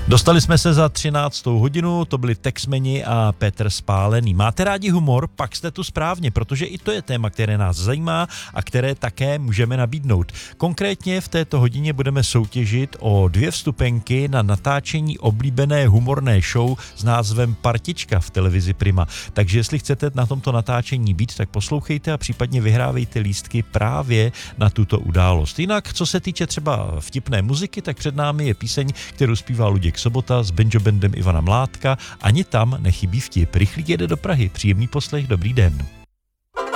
Dostali jsme se za 13. hodinu, to byli Texmeni a Petr Spálený. Máte rádi humor? Pak jste tu správně, protože i to je téma, které nás zajímá a které také můžeme nabídnout. Konkrétně v této hodině budeme soutěžit o 2 vstupenky na natáčení oblíbené humorné show s názvem Partička v televizi Prima. Takže jestli chcete na tomto natáčení být, tak poslouchejte a případně vyhrávejte lístky právě na tuto událost. Jinak, co se týče třeba vtipné muziky, tak před námi je píseň, kterou zpívá Luděk Sobota s banjo bandem Ivana Mládka. Ani tam nechybí vtip. Rychlík jede do Prahy. Příjemný poslech, dobrý den.